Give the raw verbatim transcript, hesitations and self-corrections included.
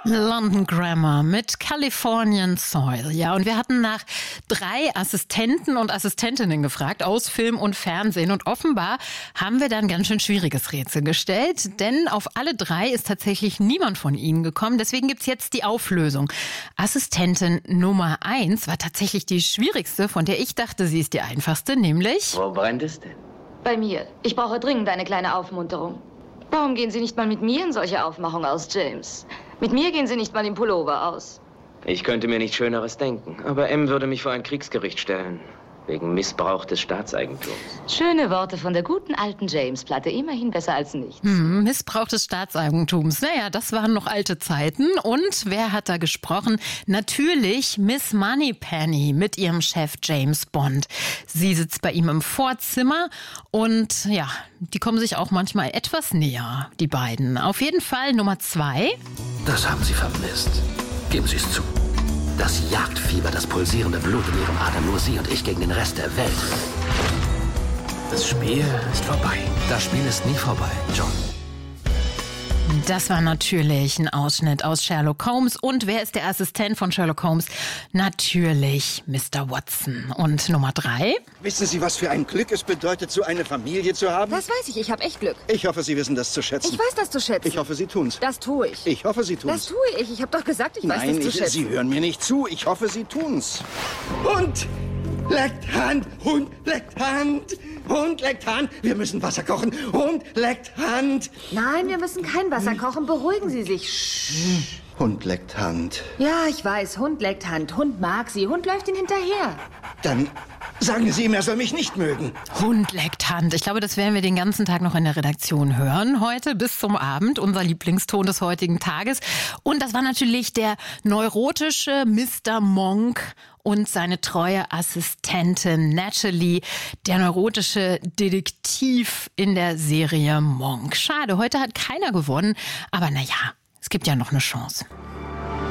London Grammar mit Californian Soil. Ja, und wir hatten nach drei Assistenten und Assistentinnen gefragt aus Film und Fernsehen. Und offenbar haben wir da ein ganz schön schwieriges Rätsel gestellt. Denn auf alle drei ist tatsächlich niemand von ihnen gekommen. Deswegen gibt's jetzt die Auflösung. Assistentin Nummer eins war tatsächlich die schwierigste, von der ich dachte, sie ist die einfachste, nämlich... Wo brennt es denn? Bei mir. Ich brauche dringend eine kleine Aufmunterung. Warum gehen Sie nicht mal mit mir in solche Aufmachung aus, James? Mit mir gehen Sie nicht mal im Pullover aus. Ich könnte mir nichts Schöneres denken, aber M würde mich vor ein Kriegsgericht stellen. Wegen Missbrauch des Staatseigentums. Schöne Worte von der guten alten James-Platte. Immerhin besser als nichts. Hm, Missbrauch des Staatseigentums. Naja, das waren noch alte Zeiten. Und wer hat da gesprochen? Natürlich Miss Moneypenny mit ihrem Chef James Bond. Sie sitzt bei ihm im Vorzimmer und ja, die kommen sich auch manchmal etwas näher, die beiden. Auf jeden Fall Nummer zwei. Das haben Sie vermisst. Geben Sie es zu. Das Jagdfieber, das pulsierende Blut in Ihrem Atem, nur Sie und ich gegen den Rest der Welt. Das Spiel ist vorbei. Das Spiel ist nie vorbei, John. Das war natürlich ein Ausschnitt aus Sherlock Holmes. Und wer ist der Assistent von Sherlock Holmes? Natürlich Mister Watson. Und Nummer drei? Wissen Sie, was für ein Glück es bedeutet, so eine Familie zu haben? Das weiß ich, ich habe echt Glück. Ich hoffe, Sie wissen das zu schätzen. Ich weiß das zu schätzen. Ich hoffe, Sie tun's. Das tue ich. Ich hoffe, Sie tun's. Das tue ich. Ich habe doch gesagt, ich weiß Nein, das zu ich, schätzen. Sie hören mir nicht zu. Ich hoffe, Sie tun's. Und leckt Hand, Hund leckt Hand, Hund leckt Hand. Wir müssen Wasser kochen. Hund leckt Hand. Nein, wir müssen kein Wasser kochen. Beruhigen Sie sich. Sch Hund leckt Hand. Ja, ich weiß. Hund leckt Hand. Hund mag sie. Hund läuft ihn hinterher. Dann sagen Sie ihm, er soll mich nicht mögen. Hund leckt Hand. Ich glaube, das werden wir den ganzen Tag noch in der Redaktion hören. Heute bis zum Abend. Unser Lieblingston des heutigen Tages. Und das war natürlich der neurotische Mister Monk und seine treue Assistentin Natalie, der neurotische Detektiv in der Serie Monk. Schade, heute hat keiner gewonnen. Aber naja, es gibt ja noch eine Chance.